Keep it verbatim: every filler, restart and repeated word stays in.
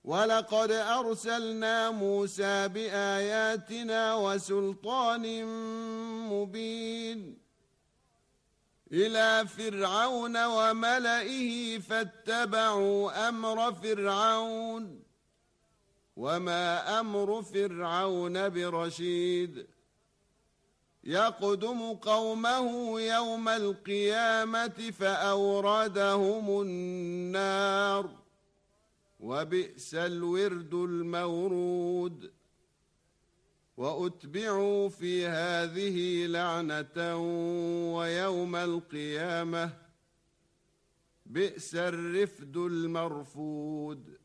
ولقد أرسلنا موسى بآياتنا وسلطان مبين إلى فرعون وملئه فاتبعوا أمر فرعون وما أمر فرعون برشيد يقدم قومه يوم القيامة فأوردهم النار وبئس الورد المورود وأتبعوا في هذه لعنة ويوم القيامة بئس الرفد المرفود